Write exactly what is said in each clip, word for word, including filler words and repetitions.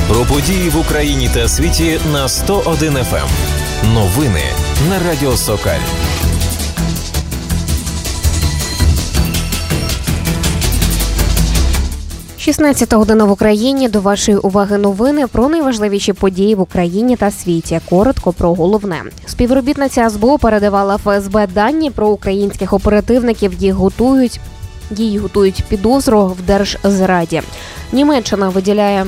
Про події в Україні та світі на сто один еф ем. Новини на Радіо Сокаль. шістнадцята година в Україні. До вашої уваги новини про найважливіші події в Україні та світі. Коротко про головне. Співробітниця ес бе у передавала еф ес бе дані про українських оперативників. Їх готують, їй готують підозру в держзраді. Німеччина виділяє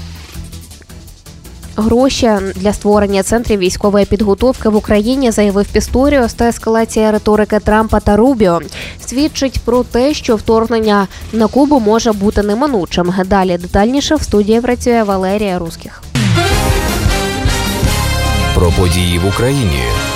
гроші для створення центрів військової підготовки в Україні, заявив Пісторіус, та ескалація риторики Трампа та Рубіо свідчить про те, що вторгнення на Кубу може бути неминучим. Далі детальніше в студії працює Валерія Русських. Про події в Україні.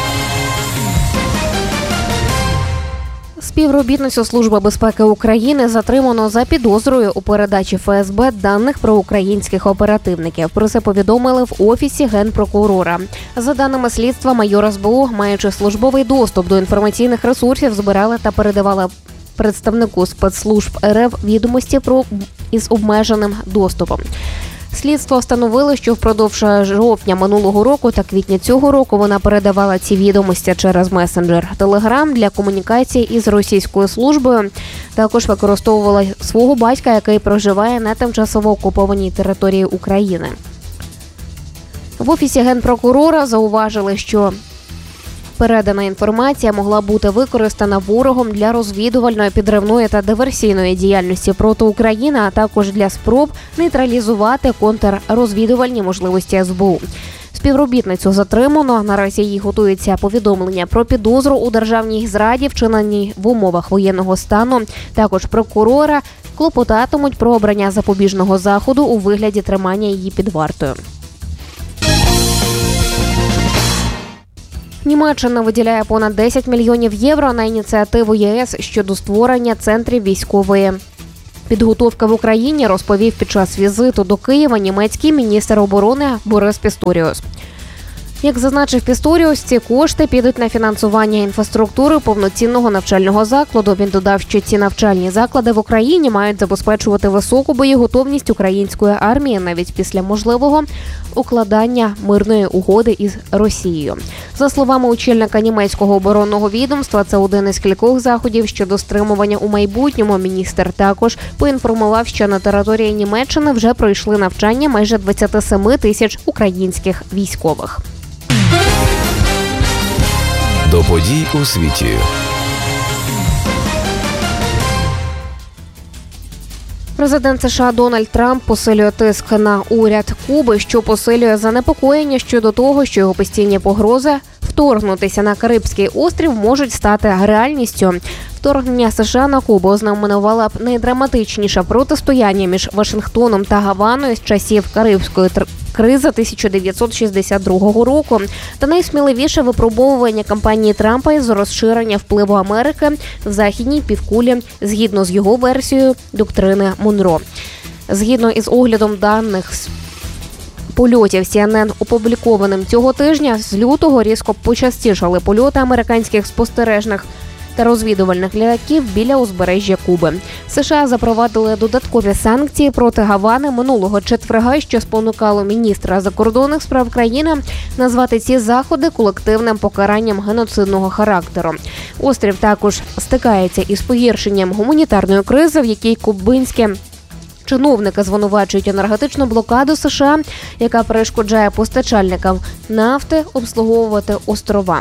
Співробітницю Служби безпеки України затримано за підозрою у передачі еф ес бе даних про українських оперативників. Про це повідомили в Офісі Генпрокурора. За даними слідства, майор ес бе у, маючи службовий доступ до інформаційних ресурсів, збирала та передавала представнику спецслужб ер еф відомості про із обмеженим доступом. Слідство встановило, що впродовж жовтня минулого року та квітня цього року вона передавала ці відомості через месенджер Telegram для комунікації із російською службою. Також використовувала свого батька, який проживає на тимчасово окупованій території України. В Офісі Генпрокурора зауважили, що передана інформація могла бути використана ворогом для розвідувальної, підривної та диверсійної діяльності проти України, а також для спроб нейтралізувати контррозвідувальні можливості ес бе у. Співробітницю затримано. Наразі їй готується повідомлення про підозру у державній зраді, вчиненій в умовах воєнного стану. Також прокурора клопотатимуть про обрання запобіжного заходу у вигляді тримання її під вартою. Німеччина виділяє понад десять мільйонів євро на ініціативу є ес щодо створення центрів військової підготовки в Україні, розповів під час візиту до Києва німецький міністр оборони Борис Пісторіус. Як зазначив Пісторіус, ці кошти підуть на фінансування інфраструктури повноцінного навчального закладу. Він додав, що ці навчальні заклади в Україні мають забезпечувати високу боєготовність української армії навіть після можливого укладання мирної угоди із Росією. За словами очільника німецького оборонного відомства, це один із кількох заходів щодо стримування у майбутньому. Міністр також поінформував, що на території Німеччини вже пройшли навчання майже двадцять сім тисяч українських військових. До подій у світі. Президент США Дональд Трамп посилює тиск на уряд Куби, що посилює занепокоєння щодо того, що його постійні погрози вторгнутися на Карибський острів можуть стати реальністю. Вторгнення США на Кубу ознаменувало б найдраматичніше протистояння між Вашингтоном та Гаваною з часів Карибської кризи тисяча дев'ятсот шістдесят другого року та найсміливіше випробовування кампанії Трампа із розширення впливу Америки в західній півкулі згідно з його версією доктрини Монро. Згідно із оглядом даних польотів сі ен ен, опублікованим цього тижня, з лютого різко почастішали польоти американських спостережних та розвідувальних літаків біля узбережжя Куби. США запровадили додаткові санкції проти Гавани минулого четверга, що спонукало міністра закордонних справ країни назвати ці заходи колективним покаранням геноцидного характеру. Острів також стикається із погіршенням гуманітарної кризи, в якій кубинські чиновники звинувачують енергетичну блокаду США, яка перешкоджає постачальникам нафти обслуговувати острова.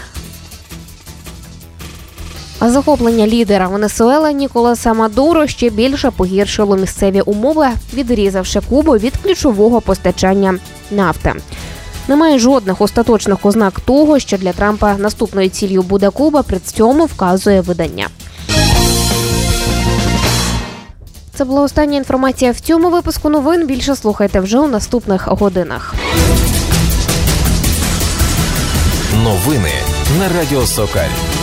А захоплення лідера Венесуели Ніколаса Мадуро ще більше погіршило місцеві умови, відрізавши Кубу від ключового постачання нафти. Немає жодних остаточних ознак того, що для Трампа наступною ціллю буде Куба, при цьому вказує видання. Це була остання інформація в цьому випуску новин. Більше слухайте вже у наступних годинах. Новини на Радіо Сокаль.